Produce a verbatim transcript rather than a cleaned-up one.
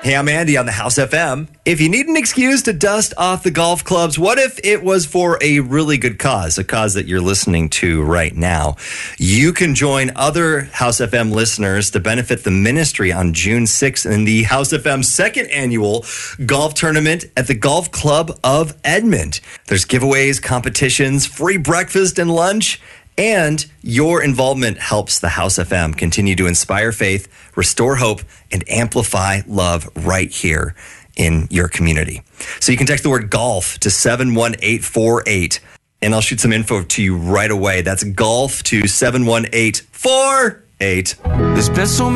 Hey, I'm Andy on the House F M. If you need an excuse to dust off the golf clubs, what if it was for a really good cause, a cause that you're listening to right now? You can join other House F M listeners to benefit the ministry on June sixth in the House F M second annual golf tournament at the Golf Club of Edmond. There's giveaways, competitions, free breakfast and lunch. And your involvement helps the House F M continue to inspire faith, restore hope, and amplify love right here in your community. So you can text the word golf to seven one eight four eight, and I'll shoot some info to you right away. That's golf to seven one eight four eight. There's been so